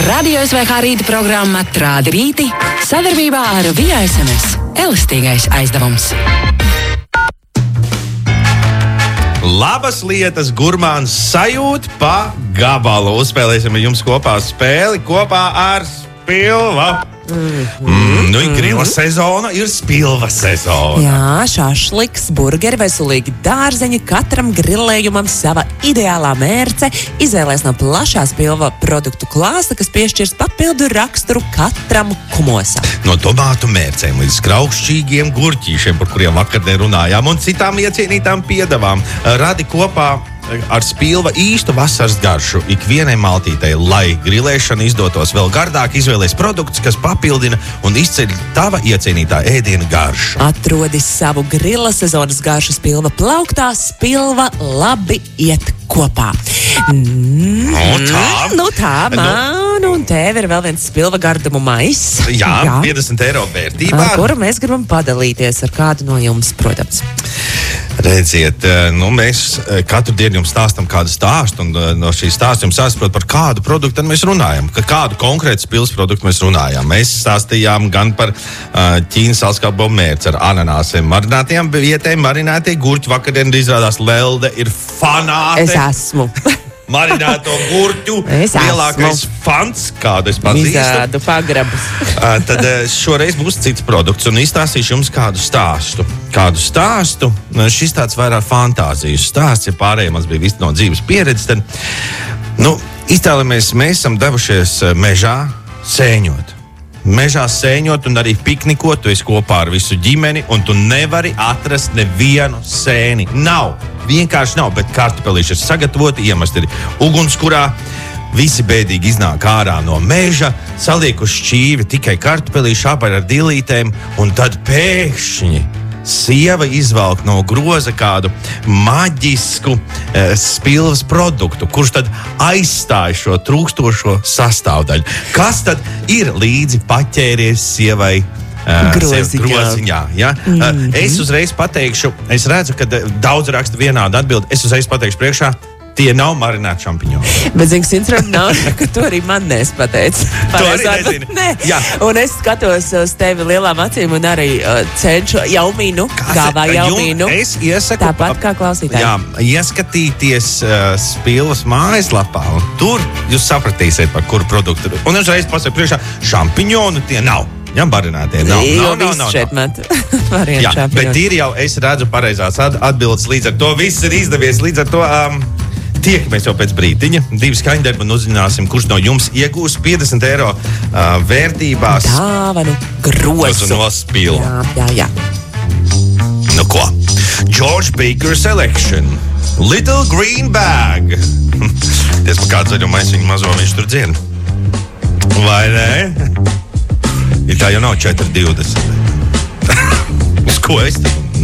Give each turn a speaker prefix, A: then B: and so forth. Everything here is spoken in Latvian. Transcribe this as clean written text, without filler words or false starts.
A: Radio SVH rīta programma Trādi rīti sadarbībā ar Via SMS. Elastīgais aizdevums.
B: Labas lietas, gurmāns sajūt pa gabalu. Uzspēlēsim ar jums kopā spēli kopā ar Spilva. Nu, ir grila sezona, ir Spilva sezona.
C: Jā, šašliks, burgeri, veselīgi dārzeņi, katram grilējumam sava ideālā mērce. Izvēlēs no plašā Spilva produktu klāsta, kas piešķirs papildu raksturu katram kumosam.
B: No tomātu mērcēm līdz kraukšķīgiem gurķīšiem, par kuriem vakardien runājām, un citām iecienītām piedevām radi kopā ar Spilva īstu vasaras garšu ikvienai maltītei, lai grilēšana izdotos vēl gardāk. Izvēlies produktus, kas papildina un izceļ tava iecienītā ēdiena garšu.
C: Atrodi savu grila sezonas garšu Spilva plauktā. Spilva labi iet kopā. Man un tev ir vēl viens Spilva gardumu maiss.
B: Jā, 50 eiro vērtībā.
C: Ar kuru mēs gribam padalīties ar kādu no jums, protams.
B: Redziet, mēs katru dienu jums stāstam kādu stāstu, un no šī stāsta jums jāsaprot, par kādu produktu mēs runājam, kādu konkrētu Spilvas produktu mēs runājam. Mēs stāstījām gan par Ķīnas salskābo mērci ar ananāsiem, marinātiem vietēm, marinātie gurķi. Vakardien izrādās Lelde ir fanāte.
C: Es esmu.
B: Marināto gurķu lielākais fans, kādu es pazīstu.
C: Visādu pagrabus.
B: Tad šoreiz būs cits produkts un izstāstīšu jums kādu stāstu. Šis tāds vairāk fantāzijas stāsts, ja pārējiem mums bija viss no dzīves pieredzes. Tad, iztēlamies, mēs esam devušies mežā sēņot. Mežā sēņot un arī piknikot, tu esi kopā ar visu ģimeni, un tu nevari atrast nevienu sēni. Vienkārši nav, bet kartupelīši ir sagatavoti, iemest ir ugunskurā. Visi bēdīgi iznāk ārā no meža, saliek uz šķīvi tikai kartupelīši, apar ar dilītēm, un tad pēkšņi sieva izvelk no groza kādu maģisku Spilvas produktu, kurš tad aizstāja šo trūkstošo sastāvdaļu. Kas tad ir līdzi paķēries sievai groziņā? Ja? Es uzreiz pateikšu, es redzu, ka daudz raksta vienādu atbildi. Es uzreiz pateikšu priekšā, tie nav marināti šampiņoni.
C: Bet, zini, nav, ka tu arī man nepateici.
B: Tu arī nezini.
C: Nē. Un es skatos uz tevi lielām acīm un arī cenšu jaumīnu, gāvā jaumīnu.
B: Es iesaku,
C: tāpat kā klausītāji.
B: Jā, ieskatīties Spilvas mājaslapā, un tur jūs sapratīsiet, par kuru produktu. Un es reiz pasaku priekšā, šampiņonu tie nav. Jā, marinātie nav. Jā, bet ir jau, es redzu pareizās atbildes, līdz ar to viss ir izdevies, līdz ar to tiekamies jau pēc brītiņa. 2 skaņdarbi un uzzināsim, kurš no jums iegūs 50 eiro vērtībās
C: dāvanu grozu
B: no Spilva.
C: Jā.
B: Nu ko? George Baker Selection. Little Green Bag. Ties pa kādu zaļu maisiņu mazo viņš tur dzien. Vai ne? Ir tā jau nav 4,20. Uz ko es tad